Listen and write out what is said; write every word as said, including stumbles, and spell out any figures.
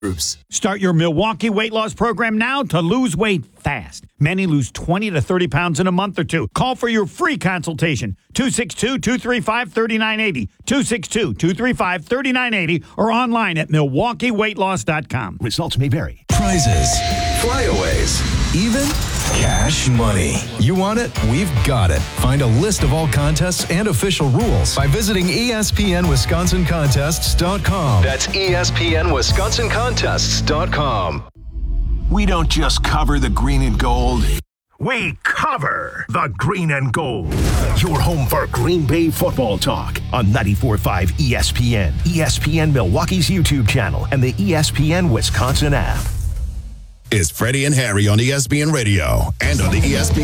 Groups. Start your Milwaukee weight loss program now to lose weight fast. Many lose twenty to thirty pounds in a month or two. Call for your free consultation. two six two, two three five, three nine eight zero. two six two, two three five, three nine eight zero or online at milwaukee weight loss dot com. Results may vary. Prizes, flyaways, even cash money. You want it? We've got it. Find a list of all contests and official rules by visiting E S P N Wisconsin Contests dot com. That's E S P N Wisconsin Contests dot com. We don't just cover the green and gold. We cover the green and gold. Your home for Green Bay football talk on ninety-four point five E S P N, E S P N Milwaukee's YouTube channel, and the E S P N Wisconsin app. Is Freddie and Harry on E S P N Radio and on the E S P N